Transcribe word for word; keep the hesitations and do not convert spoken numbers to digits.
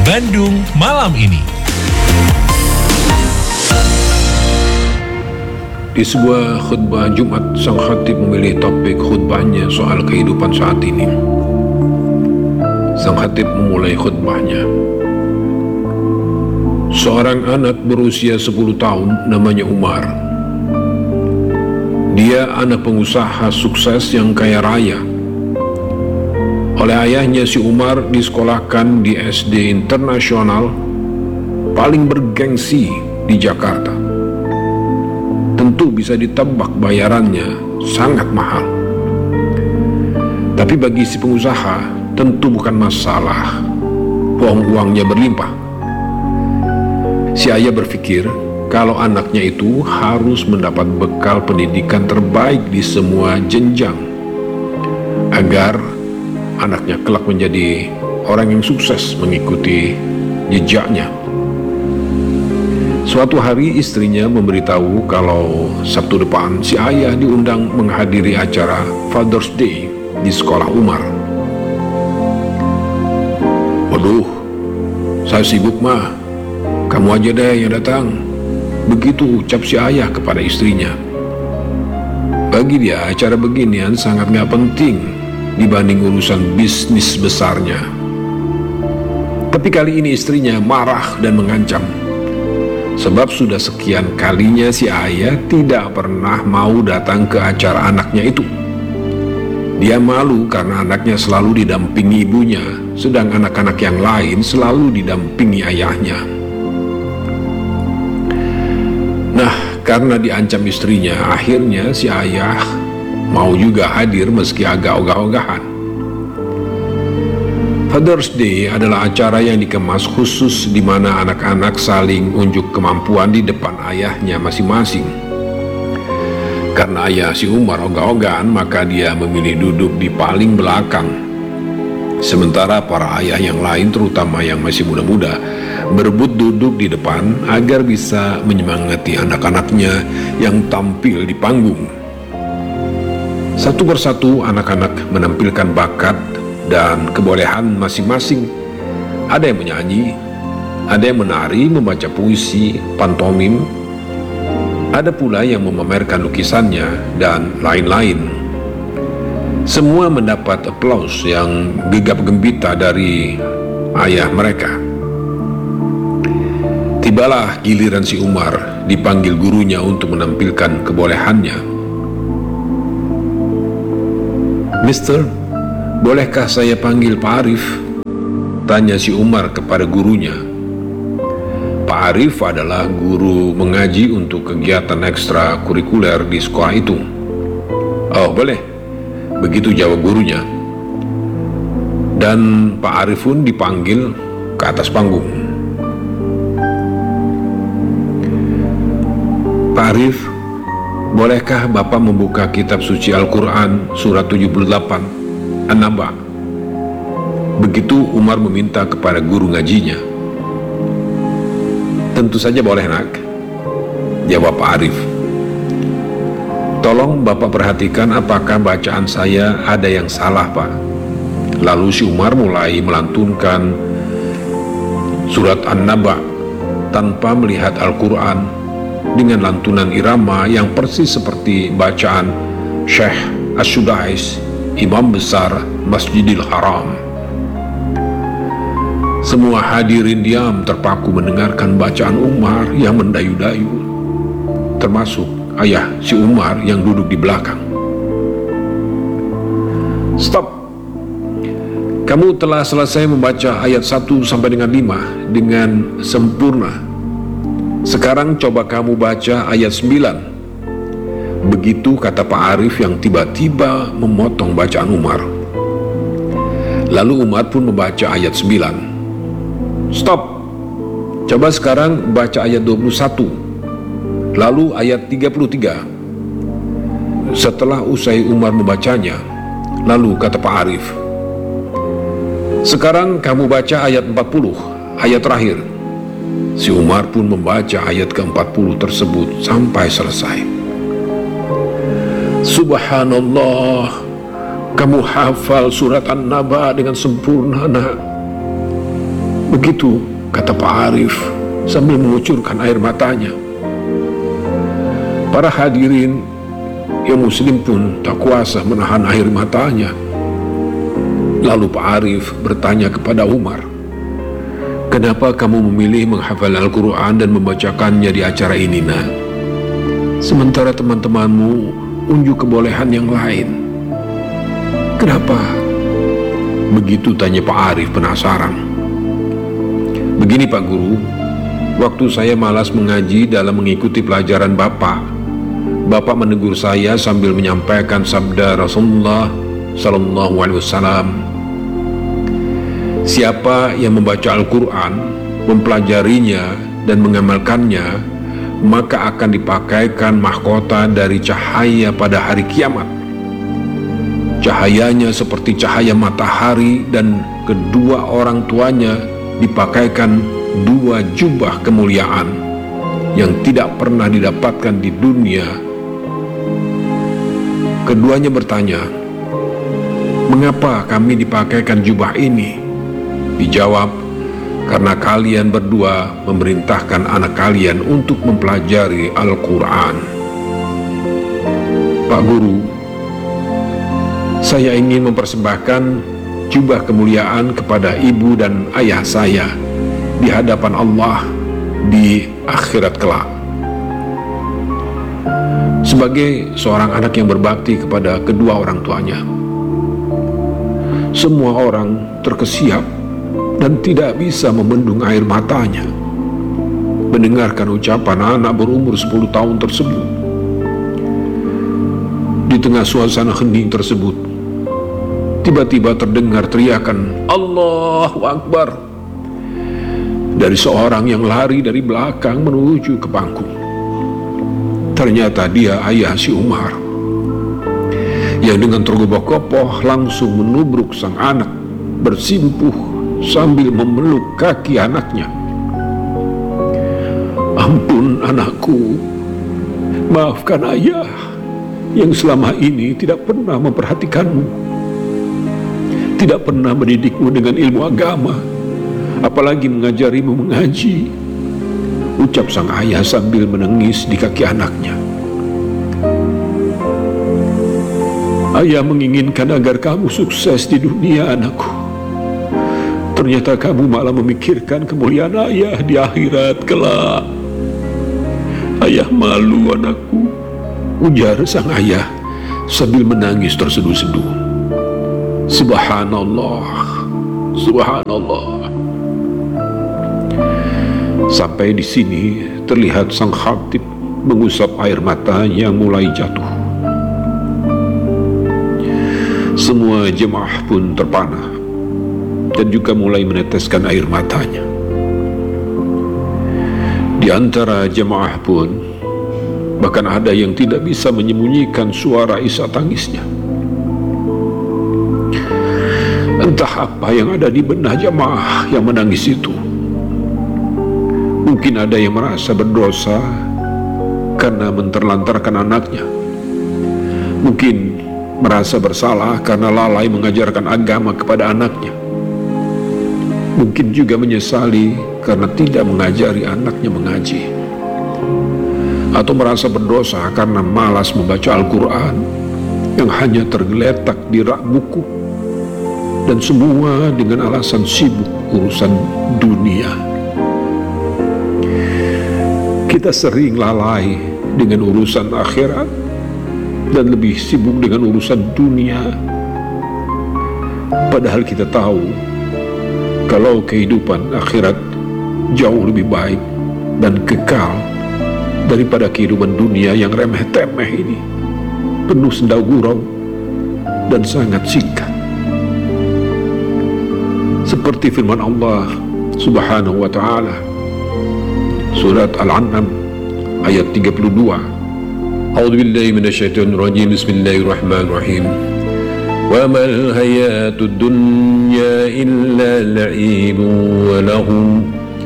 Bandung Malam Ini. Di sebuah khutbah Jumat, sang khatib memilih topik khutbahnya soal kehidupan saat ini. Sang khatib memulai khutbahnya. Seorang anak berusia sepuluh tahun namanya Umar. Dia anak pengusaha sukses yang kaya raya. Oleh ayahnya, si Umar disekolahkan di S D internasional paling bergengsi di Jakarta. Tentu bisa ditebak bayarannya sangat mahal. Tapi bagi si pengusaha tentu bukan masalah, uang-uangnya berlimpah. Si ayah berpikir kalau anaknya itu harus mendapat bekal pendidikan terbaik di semua jenjang agar anaknya kelak menjadi orang yang sukses mengikuti jejaknya. Suatu hari istrinya memberitahu kalau Sabtu depan si ayah diundang menghadiri acara Father's Day di sekolah Umar. Waduh, saya sibuk mah, kamu aja deh yang datang. Begitu ucap si ayah kepada istrinya. Bagi dia acara beginian sangat gak penting dibanding urusan bisnis besarnya. Tapi kali ini istrinya marah dan mengancam. Sebab sudah sekian kalinya si ayah tidak pernah mau datang ke acara anaknya itu. Dia malu karena anaknya selalu didampingi ibunya, sedang anak-anak yang lain selalu didampingi ayahnya. Nah, karena diancam istrinya, akhirnya si ayah mau juga hadir meski agak ogah-ogahan. Father's Day adalah acara yang dikemas khusus di mana anak-anak saling unjuk kemampuan di depan ayahnya masing-masing. Karena ayah si Umar ogah-ogahan, maka dia memilih duduk di paling belakang. Sementara para ayah yang lain, terutama yang masih muda-muda, berebut duduk di depan agar bisa menyemangati anak-anaknya yang tampil di panggung. Satu persatu anak-anak menampilkan bakat dan kebolehan masing-masing. Ada yang menyanyi, ada yang menari, membaca puisi, pantomim, ada pula yang memamerkan lukisannya, dan lain-lain. Semua mendapat aplaus yang gegap gempita dari ayah mereka. Tibalah giliran si Umar dipanggil gurunya untuk menampilkan kebolehannya. Mister, bolehkah saya panggil Pak Arif? Tanya si Umar kepada gurunya. Pak Arif adalah guru mengaji untuk kegiatan ekstrakurikuler di sekolah itu. Oh, boleh. Begitu jawab gurunya. Dan Pak Arif pun dipanggil ke atas panggung. Pak Arif, bolehkah Bapak membuka kitab suci Al-Quran surat tujuh puluh delapan, An-Naba? Begitu Umar meminta kepada guru ngajinya. Tentu saja boleh, nak, jawab Pak Arif. Tolong Bapak perhatikan apakah bacaan saya ada yang salah, Pak. Lalu si Umar mulai melantunkan surat An-Naba tanpa melihat Al-Quran dengan lantunan irama yang persis seperti bacaan Syekh As-Sudais, imam besar Masjidil Haram. Semua hadirin diam terpaku mendengarkan bacaan Umar yang mendayu-dayu, termasuk ayah si Umar yang duduk di belakang. Stop. Kamu telah selesai membaca ayat satu sampai dengan lima dengan sempurna. Sekarang coba kamu baca ayat sembilan. Begitu kata Pak Arif yang tiba-tiba memotong bacaan Umar. Lalu Umar pun membaca ayat sembilan. Stop. Coba sekarang baca ayat dua puluh satu. Lalu ayat tiga puluh tiga. Setelah usai Umar membacanya, lalu kata Pak Arif, sekarang kamu baca ayat empat puluh, ayat terakhir. Si Umar pun membaca ayat ke empat puluh tersebut sampai selesai. Subhanallah, kamu hafal surat An-Naba dengan sempurna, nak. Begitu kata Pak Arif sambil mengucurkan air matanya. Para hadirin yang muslim pun tak kuasa menahan air matanya. Lalu Pak Arif bertanya kepada Umar, "Kenapa kamu memilih menghafal Al-Quran dan membacakannya di acara ini, nak? Sementara teman-temanmu unjuk kebolehan yang lain. Kenapa?" Begitu tanya Pak Arif penasaran. "Begini Pak Guru, waktu saya malas mengaji dalam mengikuti pelajaran Bapak, Bapak menegur saya sambil menyampaikan sabda Rasulullah Sallallahu Alaihi Wasallam, siapa yang membaca Al-Quran, mempelajarinya dan mengamalkannya, maka akan dipakaikan mahkota dari cahaya pada hari kiamat. Cahayanya seperti cahaya matahari dan kedua orang tuanya dipakaikan dua jubah kemuliaan yang tidak pernah didapatkan di dunia." Keduanya bertanya, "Mengapa kami dipakaikan jubah ini?" Dijawab, "Karena kalian berdua memerintahkan anak kalian untuk mempelajari Al-Quran." Pak Guru, saya ingin mempersembahkan jubah kemuliaan kepada ibu dan ayah saya di hadapan Allah di akhirat kelak. Sebagai seorang anak yang berbakti kepada kedua orang tuanya, semua orang terkesiap dan tidak bisa membendung air matanya mendengarkan ucapan anak berumur sepuluh tahun tersebut. Di tengah suasana hening tersebut, tiba-tiba terdengar teriakan "Allahu Akbar" dari seorang yang lari dari belakang menuju ke bangku. Ternyata dia ayah si Umar, yang dengan tergopoh-gopoh langsung menubruk sang anak, bersimpuh sambil memeluk kaki anaknya. "Ampun anakku, maafkan ayah yang selama ini tidak pernah memperhatikanmu, tidak pernah mendidikmu dengan ilmu agama, apalagi mengajarimu mengaji," ucap sang ayah sambil menangis di kaki anaknya. "Ayah menginginkan agar kamu sukses di dunia, anakku. Ternyata kamu malah memikirkan kemuliaan ayah di akhirat kelak. Ayah malu, anakku," ujar sang ayah sambil menangis terseduh-seduh. Subhanallah, subhanallah. Sampai di sini terlihat sang khatib mengusap air mata yang mulai jatuh. Semua jemaah pun terpana dan juga mulai meneteskan air matanya. Di antara jemaah pun bahkan ada yang tidak bisa menyembunyikan suara isak tangisnya. Entah apa yang ada di benak jemaah yang menangis itu. Mungkin ada yang merasa berdosa karena menterlantarkan anaknya. Mungkin merasa bersalah karena lalai mengajarkan agama kepada anaknya. Mungkin juga menyesali karena tidak mengajari anaknya mengaji. Atau merasa berdosa karena malas membaca Al-Quran yang hanya tergeletak di rak buku. Dan semua dengan alasan sibuk urusan dunia. Kita sering lalai dengan urusan akhirat dan lebih sibuk dengan urusan dunia. Padahal kita tahu kalau kehidupan akhirat jauh lebih baik dan kekal daripada kehidupan dunia yang remeh-temeh ini, penuh senda gurau dan sangat singkat. Seperti firman Allah Subhanahu wa ta'ala, surat Al-An'am ayat tiga puluh dua. A'udzubillahi minasyaitonir rajim. Bismillahirrahmanirrahim. Wa mal hayatud dunya illa la'ibun wa lahum